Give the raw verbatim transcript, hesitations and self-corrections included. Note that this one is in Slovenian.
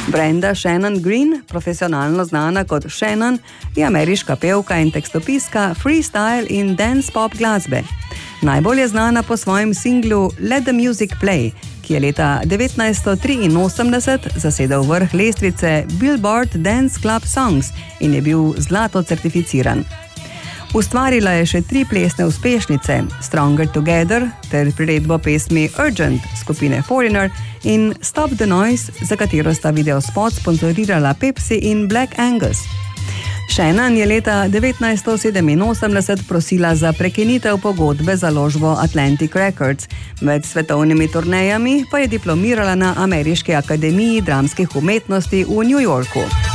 Brenda Shannon Green, profesionalno znana kot Shannon, je ameriška pevka in tekstopiska freestyle in dance pop glasbe. Najbolj je znana po svojem singlu Let the Music Play, ki je leta devetnajststo triinosemdeset zasedel vrh lestvice Billboard Dance Club Songs in je bil zlato certificiran. Ustvarila je še tri plesne uspešnice, Stronger Together ter priredbo pesmi Urgent skupine Foreigner in Stop the Noise, za katero sta videospot sponzorirala Pepsi in Black Angus. Shannon je leta devetnajststo sedeminosemdeset prosila za prekinitev pogodbe za založbo Atlantic Records, med svetovnimi turnejami pa je diplomirala na Ameriški akademiji dramskih umetnosti v New Yorku.